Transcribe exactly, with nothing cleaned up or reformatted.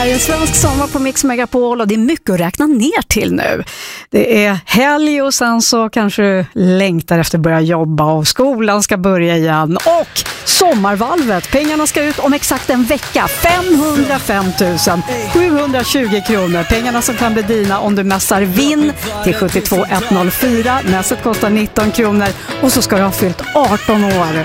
här är Svensk sommar på Mix Megapol och det är mycket att räkna ner till nu. Det är helg och sen så kanske du längtar efter att börja jobba och skolan ska börja igen. Och sommarvalvet, pengarna ska ut om exakt en vecka. femhundrafem tusen sjuhundratjugo kronor. Pengarna som kan bli dina om du mässar vinn till sjuttiotvå etthundrafyra. Mässet kostar nitton kronor och så ska du ha fyllt arton år.